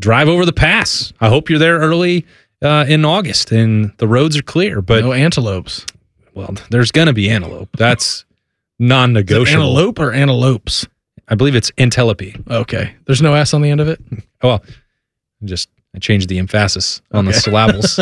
drive over the pass. I hope you're there early in August and the roads are clear. But no antelopes. Well, there's going to be antelope. That's non-negotiable. Is it antelope or antelopes? I believe it's antelope. Okay. There's no S on the end of it? Well, I changed the emphasis on the syllables.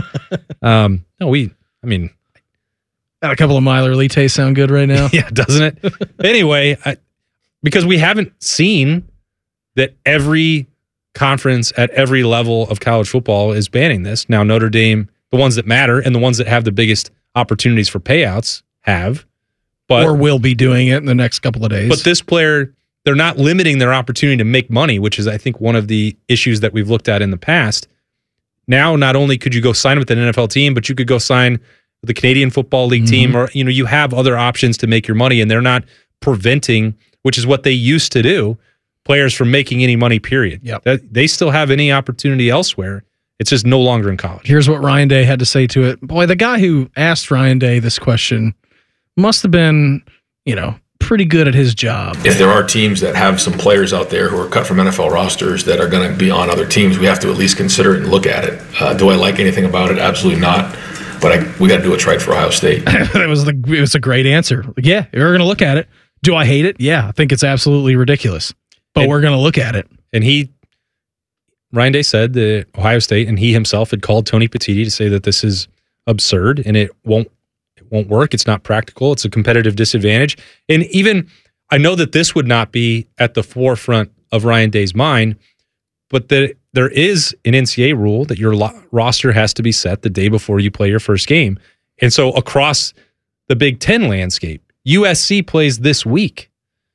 Got a couple of Myler Elite sound good right now. Yeah, doesn't it? Anyway, because we haven't seen that every conference at every level of college football is banning this. Now, Notre Dame, the ones that matter and the ones that have the biggest opportunities for payouts have. Or will be doing it in the next couple of days. But this player, they're not limiting their opportunity to make money, which is, I think, one of the issues that we've looked at in the past. Now, not only could you go sign with an NFL team, but you could go sign with the Canadian Football League team, or you have other options to make your money, and they're not preventing, which is what they used to do, players from making any money, period. Yep. They still have any opportunity elsewhere. It's just no longer in college. Here's what Ryan Day had to say to it. Boy, the guy who asked Ryan Day this question must have been, pretty good at his job. If there are teams that have some players out there who are cut from NFL rosters that are going to be on other teams, we have to at least consider it and look at it. Do I like anything about it? Absolutely not. But we got to do what's right for Ohio State. It was a great answer. Yeah, we're going to look at it. Do I hate it? Yeah, I think it's absolutely ridiculous. But we're going to look at it. And Ryan Day said that Ohio State, and he himself had called Tony Petitti to say that this is absurd and it won't work. It's not practical. It's a competitive disadvantage. And even, I know that this would not be at the forefront of Ryan Day's mind, but that there is an NCAA rule that your roster has to be set the day before you play your first game. And so across the Big Ten landscape, USC plays this week.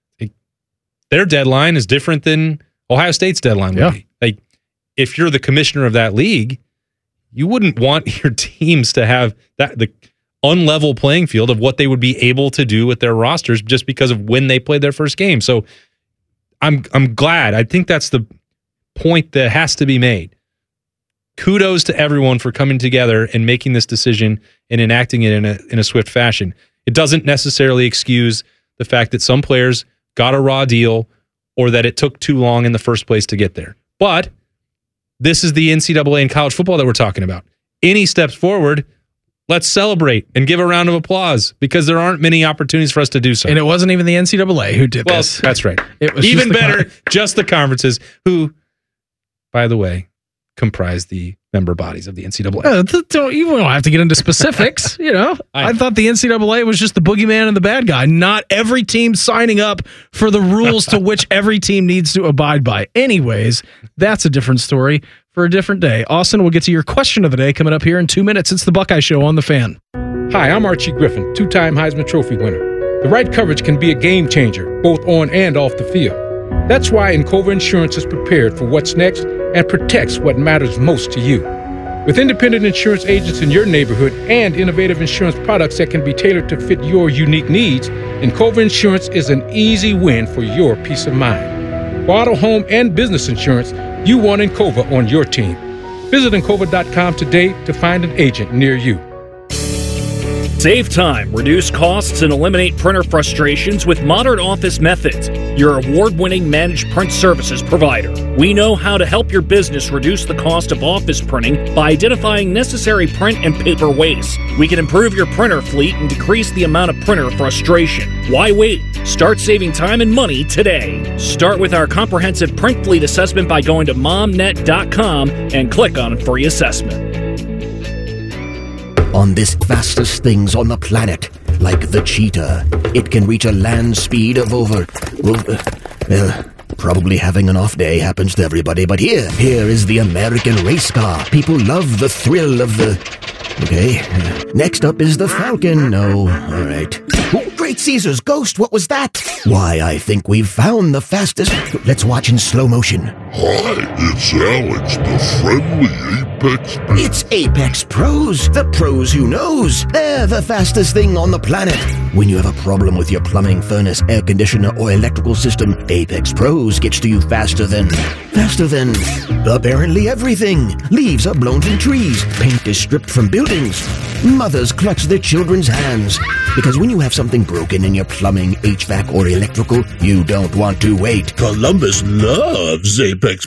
Their deadline is different than Ohio State's deadline would be. Like, if you're the commissioner of that league, you wouldn't want your teams to have the unlevel playing field of what they would be able to do with their rosters just because of when they played their first game. So I'm glad. I think that's the point that has to be made. Kudos to everyone for coming together and making this decision and enacting it in a swift fashion. It doesn't necessarily excuse the fact that some players got a raw deal or that it took too long in the first place to get there. But this is the NCAA in college football that we're talking about. Any steps forward, let's celebrate and give a round of applause because there aren't many opportunities for us to do so. And it wasn't even the NCAA who did this. That's right. It was even better, just the conferences who, by the way, comprise the member bodies of the NCAA. You don't have to get into specifics. I thought the NCAA was just the boogeyman and the bad guy, not every team signing up for the rules to which every team needs to abide by. Anyways, that's a different story for a different day. Austin, we'll get to your question of the day coming up here in 2 minutes. It's the Buckeye Show on The Fan. Hi, I'm Archie Griffin, two-time Heisman Trophy winner. The right coverage can be a game changer, both on and off the field. That's why Encova Insurance is prepared for what's next and protects what matters most to you. With independent insurance agents in your neighborhood and innovative insurance products that can be tailored to fit your unique needs, Encova Insurance is an easy win for your peace of mind. For auto, home, and business insurance, you want Encova on your team. Visit Encova.com today to find an agent near you. Save time, reduce costs, and eliminate printer frustrations with Modern Office Methods, your award-winning managed print services provider. We know how to help your business reduce the cost of office printing by identifying necessary print and paper waste. We can improve your printer fleet and decrease the amount of printer frustration. Why wait? Start saving time and money today. Start with our comprehensive print fleet assessment by going to momnet.com and click on Free Assessment. On this fastest things on the planet, like the cheetah, it can reach a land speed of probably having an off day happens to everybody, but here is the American race car. People love the thrill of the... Okay, next up is the Falcon. No, all right. Oh, great Caesar's ghost, what was that? Why, I think we've found the fastest... Let's watch in slow motion. Hi, it's Alex, the friendly Apex... It's Apex Pros, the pros who knows. They're the fastest thing on the planet. When you have a problem with your plumbing, furnace, air conditioner, or electrical system, Apex Pros gets to you faster than apparently everything. Leaves are blown from trees. Paint is stripped from buildings. Mothers clutch their children's hands. Because when you have something broken in your plumbing, HVAC, or electrical, you don't want to wait. Columbus loves Apex